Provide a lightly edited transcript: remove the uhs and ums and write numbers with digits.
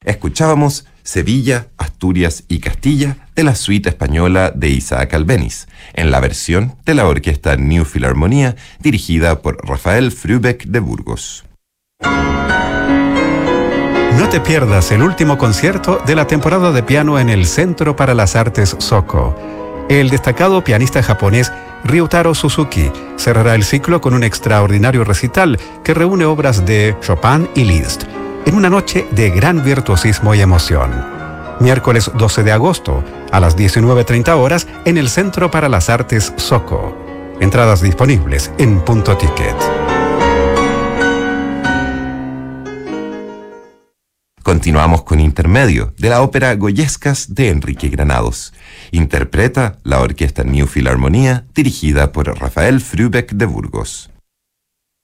Escuchábamos Sevilla, Asturias y Castilla de la suite española de Isaac Albéniz, en la versión de la orquesta New Philharmonia dirigida por Rafael Frübeck de Burgos. No te pierdas el último concierto de la temporada de piano en el Centro para las Artes Soko. El destacado pianista japonés Ryutaro Suzuki cerrará el ciclo con un extraordinario recital que reúne obras de Chopin y Liszt, en una noche de gran virtuosismo y emoción. Miércoles 12 de agosto, a las 19:30 horas, en el Centro para las Artes Soko. Entradas disponibles en Punto Ticket. Continuamos con Intermedio, de la ópera Goyescas de Enrique Granados. Interpreta la orquesta New Philharmonia, dirigida por Rafael Frübeck de Burgos.